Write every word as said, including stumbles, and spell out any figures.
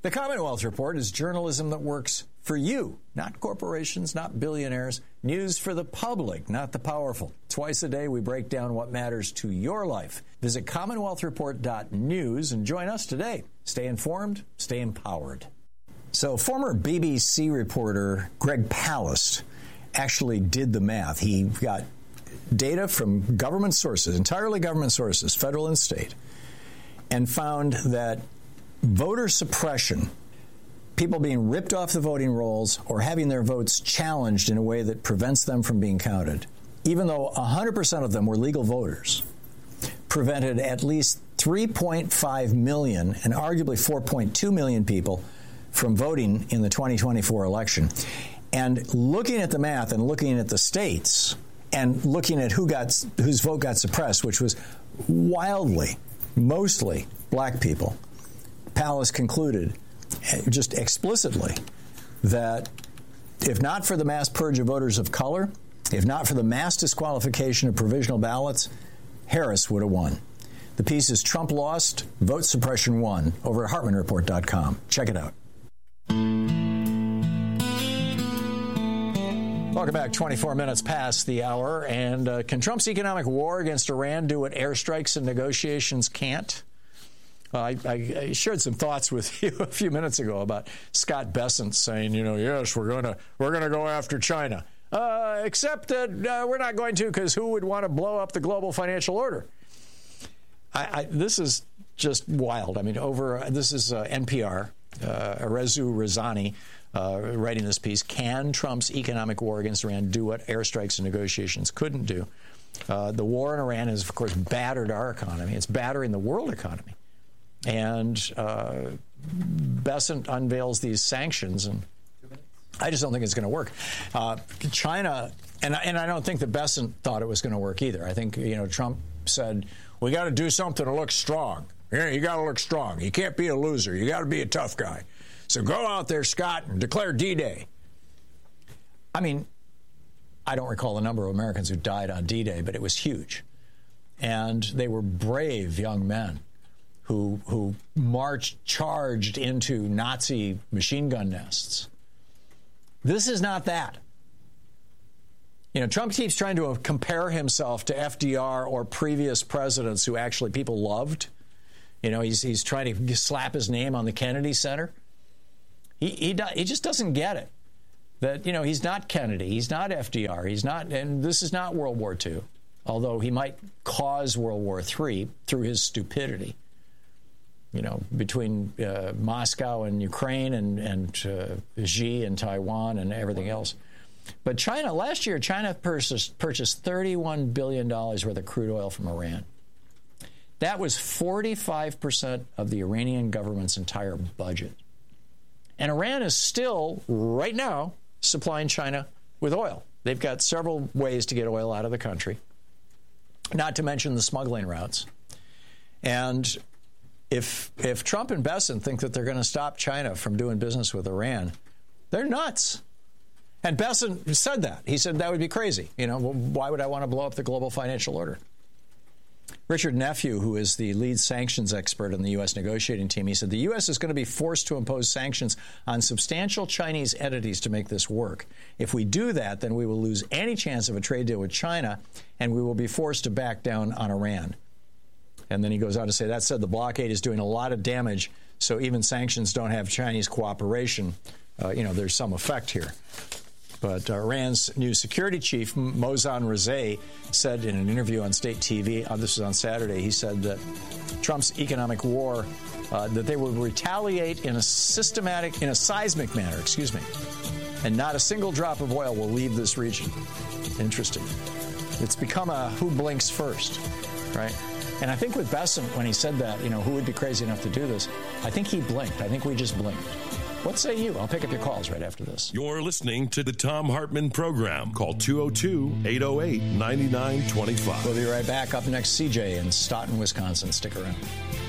The Commonwealth Report is journalism that works for you, not corporations, not billionaires. News for the public, not the powerful. Twice a day, we break down what matters to your life. Visit commonwealth report dot news and join us today. Stay informed, stay empowered. So former B B C reporter Greg Palast actually did the math. He got data from government sources, entirely government sources, federal and state, and found that voter suppression, people being ripped off the voting rolls or having their votes challenged in a way that prevents them from being counted, even though one hundred percent of them were legal voters, prevented at least three point five million and arguably four point two million people from voting in the twenty twenty-four election. And looking at the math and looking at the states and looking at who got whose vote got suppressed, which was wildly, mostly black people, Palast concluded just explicitly that if not for the mass purge of voters of color, if not for the mass disqualification of provisional ballots, Harris would have won. The piece is Trump Lost, Vote Suppression Won, over at hartman report dot com. Check it out. Welcome back. twenty-four minutes past the hour. And uh, can Trump's economic war against Iran do what airstrikes and negotiations can't? Uh, I, I shared some thoughts with you a few minutes ago about Scott Bessent saying, you know, yes, we're going to we're going to go after China, uh, except that uh, we're not going to, because who would want to blow up the global financial order? I, I, this is just wild. I mean, over this is uh, N P R, uh, Arezou Rezani uh, writing this piece. Can Trump's economic war against Iran do what airstrikes and negotiations couldn't do? Uh, the war in Iran has, of course, battered our economy. It's battering the world economy. And uh, Bessent unveils these sanctions, and I just don't think it's going to work. Uh, China, and, and I don't think that Bessent thought it was going to work either. I think, you know, Trump said, we got to do something to look strong. Yeah, you got to look strong. You can't be a loser. You got to be a tough guy. So go out there, Scott, and declare D-Day. I mean, I don't recall the number of Americans who died on D-Day, but it was huge. And they were brave young men who who marched, charged into Nazi machine gun nests. This is not that. You know, Trump keeps trying to compare himself to F D R or previous presidents who actually people loved. You know, he's he's trying to slap his name on the Kennedy Center. He he he just doesn't get it. That, you know, he's not Kennedy, he's not F D R, he's not, and this is not World War Two, although he might cause World War Three through his stupidity. You know, between uh, Moscow and Ukraine and, and uh, Xi and Taiwan and everything else. But China, last year, China purchased, purchased thirty-one billion dollars worth of crude oil from Iran. That was forty-five percent of the Iranian government's entire budget. And Iran is still, right now, supplying China with oil. They've got several ways to get oil out of the country, not to mention the smuggling routes. And If if Trump and Bessent think that they're going to stop China from doing business with Iran, they're nuts. And Bessent said that. He said that would be crazy. You know, well, why would I want to blow up the global financial order? Richard Nephew, who is the lead sanctions expert on the U S negotiating team, he said the U S is going to be forced to impose sanctions on substantial Chinese entities to make this work. If we do that, then we will lose any chance of a trade deal with China, and we will be forced to back down on Iran. And then he goes on to say, that said, the blockade is doing a lot of damage, so even sanctions don't have Chinese cooperation. Uh, you know, there's some effect here. But uh, Iran's new security chief, Mohsen Rezai, said in an interview on state T V, uh, this was on Saturday, he said that Trump's economic war, uh, that they will retaliate in a systematic, in a seismic manner, excuse me, and not a single drop of oil will leave this region. Interesting. It's become a who blinks first, right? And I think with Bessent, when he said that, you know, who would be crazy enough to do this, I think he blinked. I think we just blinked. What say you? I'll pick up your calls right after this. You're listening to the Thom Hartmann Program. Call two oh two, eight oh eight, nine nine two five. We'll be right back. Up next, C J in Stoughton, Wisconsin. Stick around.